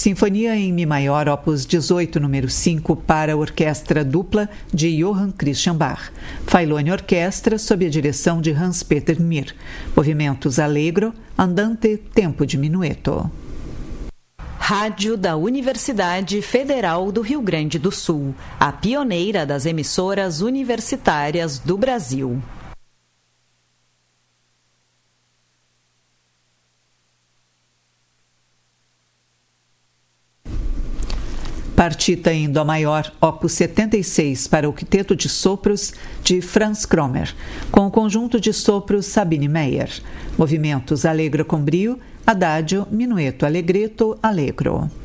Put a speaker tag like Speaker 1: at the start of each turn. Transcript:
Speaker 1: Sinfonia em Mi Maior, opus 18, número 5, para orquestra dupla de Johann Christian Bach. Failone Orquestra, sob a direção de Hans-Peter Mir. Movimentos Allegro, Andante, tempo de minueto.
Speaker 2: Rádio da Universidade Federal do Rio Grande do Sul, a pioneira das emissoras universitárias do Brasil.
Speaker 1: Partita em Dó maior, opus 76, para o quinteto de sopros de Franz Kromer, com o conjunto de sopros Sabine Meyer. Movimentos Allegro com brio, Adagio, Minueto Allegretto, Allegro.